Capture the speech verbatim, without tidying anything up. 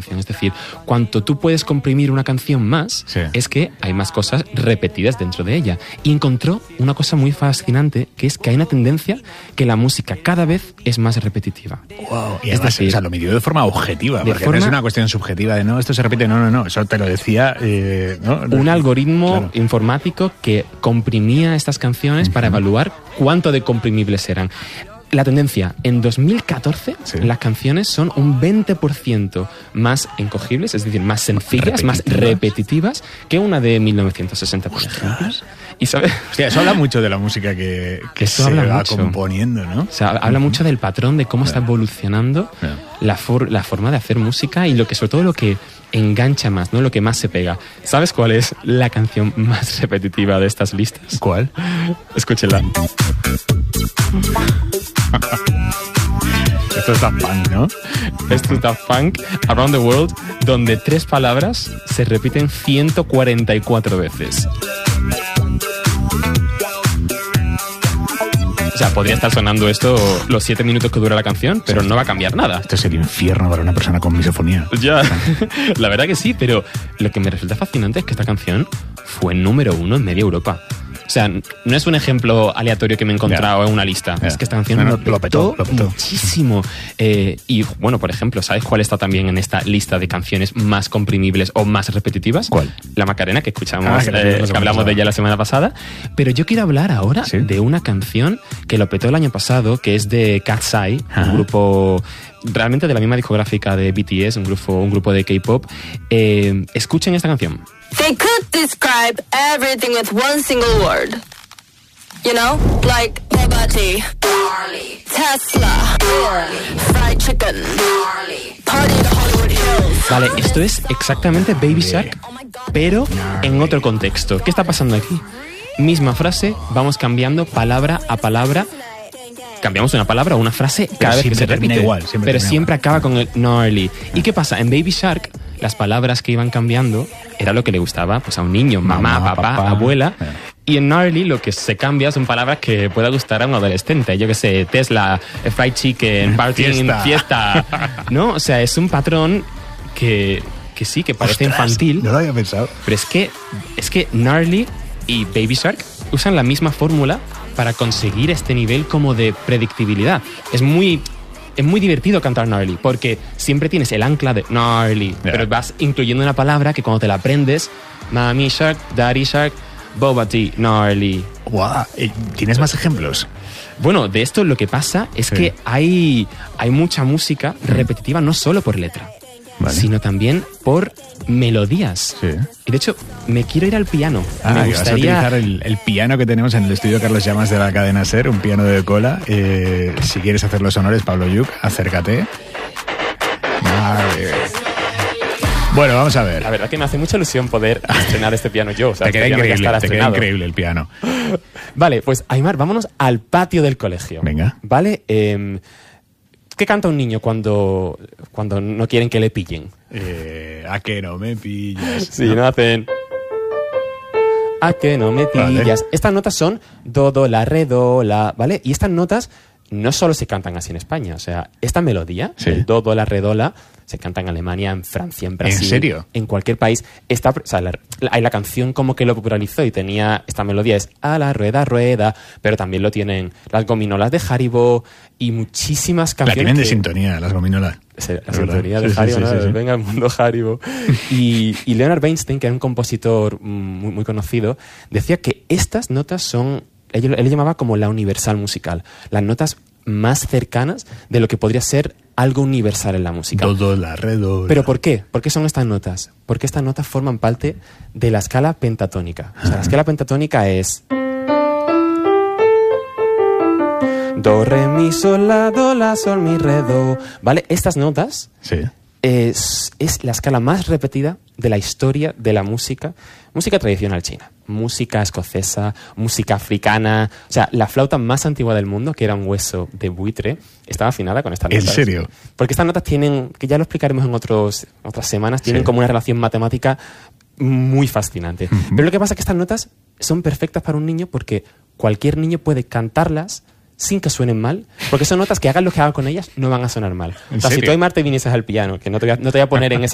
canción. Es decir, cuanto tú puedes comprimir una canción más, sí. es que hay más cosas repetidas dentro de ella. Y encontró una cosa muy fascinante, que es que hay una tendencia que la música cada vez es más repetitiva. Wow. Y además, es decir, o sea, lo midió de forma objetiva, de porque forma, no es una cuestión subjetiva de no, esto se repite, no, no, no, eso te lo decía... Eh, ¿no? Un algoritmo claro. informático que comprimía estas canciones uh-huh. para evaluar cuánto de comprimibles eran. La tendencia, en dos mil catorce, sí. las canciones son un veinte por ciento más encogibles, es decir, más sencillas, repetitivas. más repetitivas que una de mil novecientos sesenta, por ejemplo. Y ¿sabes? Hostia, eso habla mucho de la música que, que se va mucho. componiendo, ¿no? O sea, habla uh-huh. mucho del patrón, de cómo yeah. está evolucionando yeah. la, for- la forma de hacer música y lo que, sobre todo, lo que engancha más, ¿no? Lo que más se pega. ¿Sabes cuál es la canción más repetitiva de estas listas? ¿Cuál? Escúchela. Esto es Daft Punk, ¿no? Esto es Daft Punk, Around the World, donde tres palabras se repiten ciento cuarenta y cuatro veces. O sea, podría estar sonando esto los siete minutos que dura la canción, pero sí. no va a cambiar nada. Esto es el infierno para una persona con misofonía. Ya, la verdad que sí, pero lo que me resulta fascinante es que esta canción fue número uno en media Europa. O sea, no es un ejemplo aleatorio que me he encontrado yeah. en una lista. Yeah. Es que esta canción no, no, lo, petó lo petó muchísimo. Eh, y, bueno, por ejemplo, ¿sabes cuál está también en esta lista de canciones más comprimibles o más repetitivas? ¿Cuál? La Macarena, que escuchamos, ah, que, eh, que hablamos de ella la semana pasada. Pero yo quiero hablar ahora ¿Sí? de una canción que lo petó el año pasado, que es de Cat's Eye, Ajá. un grupo... realmente de la misma discográfica de B T S, un grupo, un grupo de K-pop. Eh, escuchen esta canción. They could describe everything with one single word. You know? Like Bugatti, Tesla, fried chicken, party at Hollywood Hills. Vale, esto es exactamente Baby Shark, pero en otro contexto. ¿Qué está pasando aquí? Misma frase, vamos cambiando palabra a palabra. Cambiamos una palabra o una frase cada vez que se repite. Igual, siempre pero siempre igual. acaba con el gnarly. ¿Y qué pasa? En Baby Shark, las palabras que iban cambiando era lo que le gustaba pues, a un niño, mamá, mamá papá, papá, abuela. Yeah. Y en gnarly lo que se cambia son palabras que pueda gustar a un adolescente. Yo qué sé, Tesla, fried chicken, party, fiesta. fiesta. ¿No? O sea, es un patrón que, que sí, que parece Ostras, infantil. No lo había pensado. Pero es que, es que gnarly y Baby Shark usan la misma fórmula para conseguir este nivel como de predictibilidad. Es muy... Es muy divertido cantar gnarly, porque siempre tienes el ancla de gnarly, yeah. pero vas incluyendo una palabra que cuando te la aprendes, Mami Shark, Daddy Shark, Boba Tea, gnarly. Wow. ¿Tienes más ejemplos? Bueno, de esto lo que pasa es sí. que hay, hay mucha música repetitiva, no solo por letra, vale. sino también por melodías. Sí. Y de hecho, me quiero ir al piano. Ah, me gustaría vas a utilizar el, el piano que tenemos en el estudio Carlos Llamas de la cadena SER, un piano de cola. Eh, si quieres hacer los honores, Pablo Yuc, acércate. Vale. Bueno, vamos a ver. La verdad que me hace mucha ilusión poder estrenar este piano yo. O sea, te queda este increíble, te queda increíble el piano. Vale, pues Aimar, vámonos al patio del colegio. Venga. Vale, eh, ¿qué canta un niño cuando, cuando no quieren que le pillen? Eh, a que no me pillas. Sí, no, no hacen... A que no me pillas. Vale. Estas notas son do, do, la, re, do, la, ¿vale? Y estas notas no solo se cantan así en España. O sea, esta melodía, sí. el do, do, la, re, do, la, se canta en Alemania, en Francia, en Brasil. ¿En serio? En cualquier país. Esta, o sea, la, la, la canción como que lo popularizó y tenía... Esta melodía es a la rueda, rueda, pero también lo tienen las gominolas de Haribo y muchísimas canciones. La tienen de que, sintonía, las gominolas. La es sintonía de sí, Haribo, sí, sí, ¿no? Sí, sí. Venga, el mundo Haribo. Y, y Leonard Bernstein, que era un compositor muy, muy conocido, decía que estas notas son... Él, él llamaba como la universal musical. Las notas más cercanas de lo que podría ser algo universal en la música. Do, do, la, re, do, la. ¿Pero por qué? ¿Por qué son estas notas? Porque estas notas forman parte de la escala pentatónica. O sea, la escala pentatónica es... Do, re, mi, sol, la, do, la, sol, mi, re, do. ¿Vale? Estas notas sí. es, es la escala más repetida de la historia de la música. Música tradicional china, música escocesa, música africana. O sea, la flauta más antigua del mundo, que era un hueso de buitre, estaba afinada con estas notas. ¿En serio? Porque estas notas tienen, que ya lo explicaremos en otros, otras semanas, tienen sí. como una relación matemática muy fascinante. Uh-huh. Pero lo que pasa es que estas notas son perfectas para un niño porque cualquier niño puede cantarlas sin que suenen mal, porque son notas que hagan lo que hagan con ellas no van a sonar mal. O sea, si tú, Aimar, te vinieses al piano, que no te voy a, no te voy a poner en esa